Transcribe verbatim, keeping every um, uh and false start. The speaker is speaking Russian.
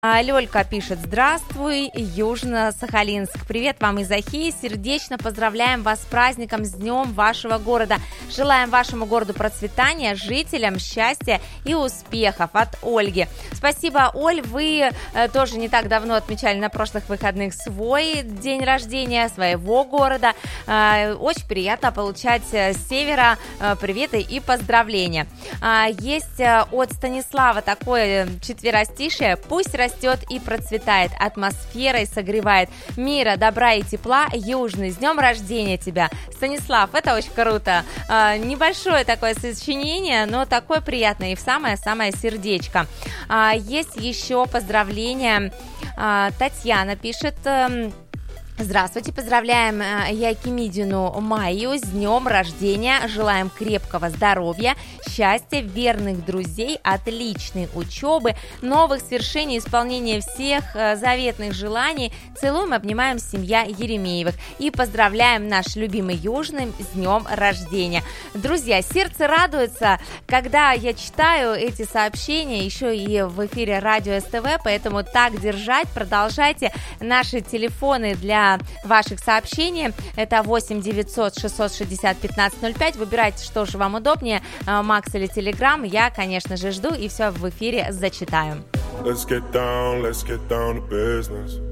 А Лёлька пишет: здравствуй, Южно-Сахалинск. Привет вам из Ахи. Сердечно поздравляем вас с праздником, с днем вашего города. Желаем вашему городу процветания, жителям счастья и успехов. От Ольги. Спасибо, Оль. Вы э, тоже не так давно отмечали на прошлых выходных свой день рождения, своего города. Э, очень приятно получать с севера э, приветы и поздравления. Э, есть э, от Станислава такое четверостишее: пусть растет и процветает, атмосферой согревает, мира, добра и тепла, Южный, с днем рождения тебя. Станислав, это очень круто. А, небольшое такое сочинение, но такое приятное и в самое-самое сердечко. А, есть еще поздравления. А, Татьяна пишет: здравствуйте, поздравляем Якимидину Майю с днем рождения, желаем крепкого здоровья, счастья, верных друзей, отличной учебы, новых свершений, исполнения всех заветных желаний. Целуем, обнимаем, семья Еремеевых. И поздравляем наш любимый Южный с днем рождения. Друзья, сердце радуется, когда я читаю эти сообщения, еще и в эфире радио СТВ, поэтому так держать, продолжайте. Наши телефоны для ваших сообщений это восемь девятьсот шестьсот шестьдесят пятнадцать ноль пять. Выбирайте, что же вам удобнее, Макс или Телеграм. Я, конечно же, жду и все в эфире зачитаю. Let's get down, let's get down to business.